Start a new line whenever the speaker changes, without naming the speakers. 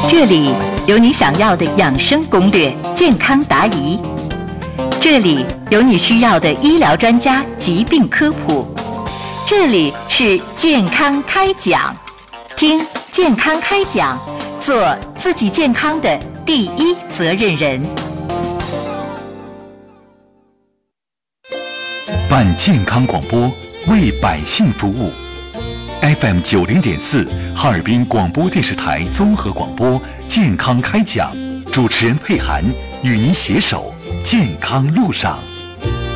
这里有你想要的养生攻略、健康答疑，这里有你需要的医疗专家疾病科普，这里是健康开讲，听健康开讲，做自己健康的第一责任人。
办健康广播，为百姓服务。FM 90.4，哈尔滨广播电视台综合广播健康开讲，主持人佩涵与您携手健康路上。